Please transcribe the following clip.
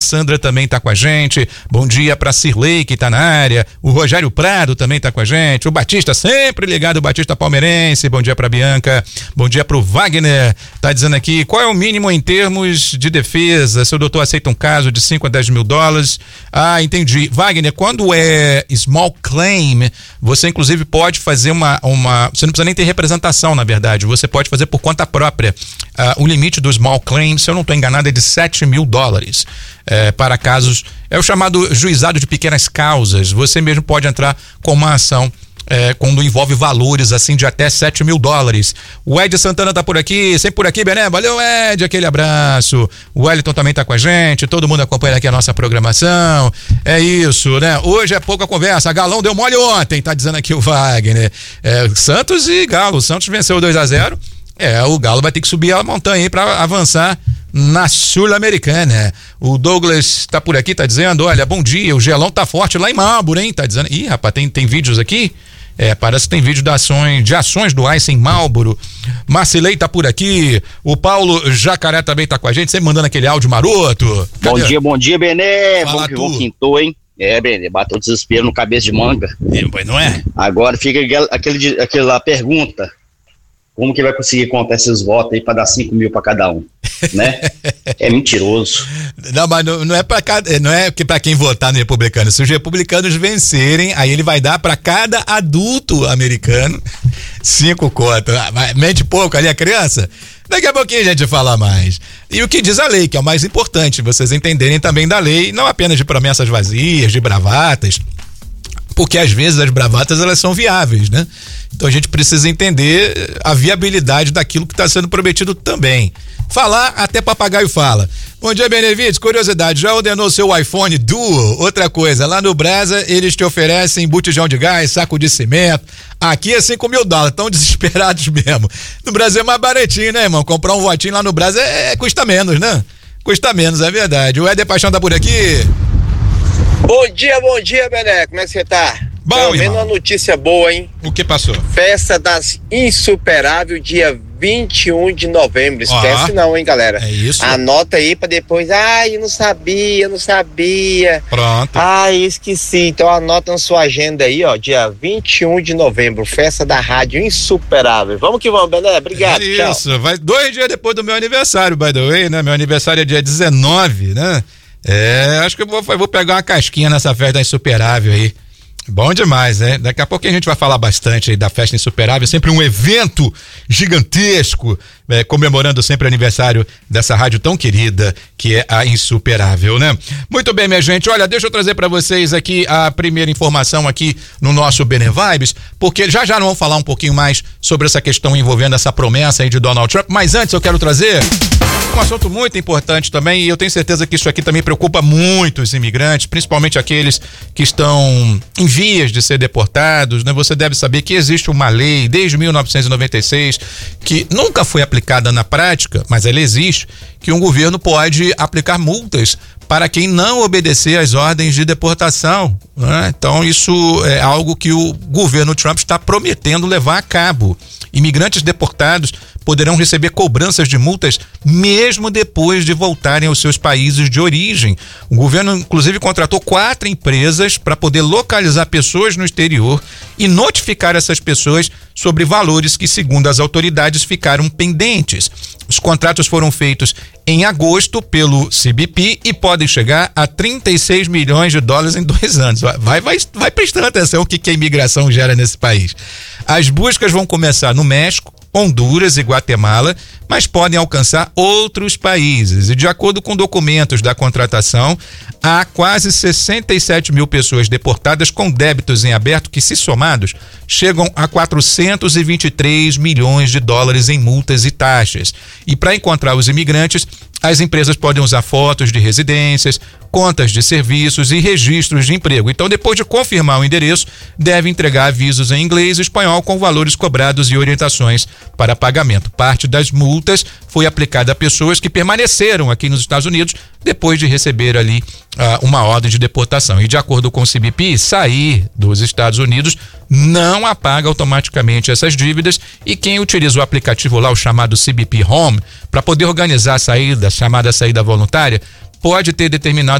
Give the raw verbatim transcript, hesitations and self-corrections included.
Sandra também tá com a gente. Bom dia pra Cirlei, que tá na área. O Rogério Prado também tá com a gente. O Batista, sempre ligado, o Batista palmeirense. Bom dia pra Bianca. Bom dia pro Wagner. Tá dizendo aqui, qual é o mínimo em termos de defesa? Se o doutor aceita um caso de cinco a dez mil dólares. Ah, entendi. Wagner, quando é small claim, você inclusive pode fazer uma, uma, você não precisa nem ter representação, na verdade, você pode fazer por conta própria. Ah, o limite do small claim, se eu não estou enganado, é de sete mil dólares. É, para casos, é o chamado juizado de pequenas causas. Você mesmo pode entrar com uma ação É, quando envolve valores assim de até sete mil dólares. O Ed Santana tá por aqui, sempre por aqui, Bené. Valeu, Ed, aquele abraço. O Wellington também tá com a gente, todo mundo acompanha aqui a nossa programação. É isso, né? Hoje é pouca conversa. Galão deu mole ontem, tá dizendo aqui o Wagner. É, Santos e Galo. O Santos venceu dois a zero. É, o Galo vai ter que subir a montanha aí pra avançar na Sul-Americana. O Douglas tá por aqui, tá dizendo, olha, bom dia, o gelão tá forte lá em Marlboro, hein? Tá dizendo, ih, rapaz, tem, tem vídeos aqui? É, parece que tem vídeo de ações, de ações do Ice em Marlboro. Marcilei tá por aqui, o Paulo Jacaré também tá com a gente, sempre mandando aquele áudio maroto. Cadê? Bom dia, bom dia, Bené. Fala, bom que bom quintou, hein? É, Bené, bateu o desespero no cabeça de manga. É, não é? Agora fica aquele, aquela pergunta, como que vai conseguir contar esses votos aí pra dar cinco mil pra cada um, né? É mentiroso. Não, mas não, não é pra cada, não é que pra quem votar no republicano. Se os republicanos vencerem, aí ele vai dar pra cada adulto americano cinco cotas. Ah, mente pouco ali a criança? Daqui a pouquinho a gente fala mais. E o que diz a lei, que é o mais importante, vocês entenderem também da lei, não apenas de promessas vazias, de bravatas, porque às vezes as bravatas elas são viáveis, né? Então a gente precisa entender a viabilidade daquilo que está sendo prometido também. Falar, até papagaio fala. Bom dia, Benevides, curiosidade, já ordenou seu iPhone Duo? Outra coisa, lá no Brasa eles te oferecem botijão de gás, saco de cimento. Aqui é cinco mil dólares, tão desesperados mesmo. No Brasil é mais baratinho, né, irmão? Comprar um votinho lá no Brasa é, é, custa menos, né? Custa menos, é verdade. O Éder Paixão tá por aqui. Bom dia, bom dia, Bené. Como é que você tá? Bom, Pelo menos uma notícia boa, hein? O que passou? Festa das Insuperável, dia vinte e um de novembro. Esquece ah, não, hein, galera? É isso. Anota aí pra depois. Ai, eu não sabia, eu não sabia. Pronto. Ai, esqueci. Então anota na sua agenda aí, ó. Dia vinte e um de novembro, festa da Rádio Insuperável. Vamos que vamos, Bené. Obrigado, é tchau. Isso, vai dois dias depois do meu aniversário, by the way, né? Meu aniversário é dia dezenove, né? É, acho que eu vou, eu vou pegar uma casquinha nessa festa da Insuperável aí. Bom demais, né? Daqui a pouco a gente vai falar bastante aí da Festa Insuperável, sempre um evento gigantesco, é, comemorando sempre o aniversário dessa rádio tão querida que é a Insuperável, né? Muito bem, minha gente, olha, deixa eu trazer para vocês aqui a primeira informação aqui no nosso Bene Vibes, porque já já nós vamos falar um pouquinho mais sobre essa questão envolvendo essa promessa aí de Donald Trump, mas antes eu quero trazer um assunto muito importante também, e eu tenho certeza que isso aqui também preocupa muito os imigrantes, principalmente aqueles que estão em vias de ser deportados, né? Você deve saber que existe uma lei desde mil novecentos e noventa e seis que nunca foi aplicada na prática, mas ela existe, que um governo pode aplicar multas para quem não obedecer às ordens de deportação, né? Então isso é algo que o governo Trump está prometendo levar a cabo. Imigrantes deportados poderão receber cobranças de multas mesmo depois de voltarem aos seus países de origem. O governo, inclusive, contratou quatro empresas para poder localizar pessoas no exterior e notificar essas pessoas sobre valores que, segundo as autoridades, ficaram pendentes. Os contratos foram feitos em agosto pelo C B P e podem chegar a trinta e seis milhões de dólares em dois anos. Vai, vai, vai prestando atenção o que, que a imigração gera nesse país. As buscas vão começar no México, Honduras e Guatemala, mas podem alcançar outros países. E de acordo com documentos da contratação, há quase sessenta e sete mil pessoas deportadas com débitos em aberto que, se somados, chegam a quatrocentos e vinte e três milhões de dólares em multas e taxas. E para encontrar os imigrantes, as empresas podem usar fotos de residências, contas de serviços e registros de emprego. Então, depois de confirmar o endereço, deve entregar avisos em inglês e espanhol com valores cobrados e orientações para pagamento. Parte das multas foi aplicada a pessoas que permaneceram aqui nos Estados Unidos depois de receber ali uh, uma ordem de deportação. E de acordo com o C B P, sair dos Estados Unidos não apaga automaticamente essas dívidas, e quem utiliza o aplicativo lá, o chamado C B P Home, para poder organizar a saída, chamada saída voluntária, pode ter determinado